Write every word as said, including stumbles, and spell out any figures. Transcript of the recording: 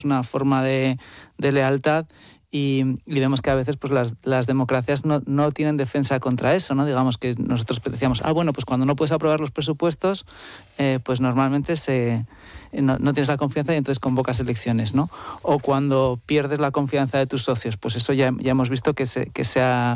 una forma de, de lealtad. Y, y vemos que a veces pues las, las democracias no, no tienen defensa contra eso, ¿no? Digamos que nosotros decíamos, ah, bueno, pues cuando no puedes aprobar los presupuestos, eh, pues normalmente se, no, no tienes la confianza y entonces convocas elecciones, ¿no? O cuando pierdes la confianza de tus socios, pues eso ya, ya hemos visto que se, que se ha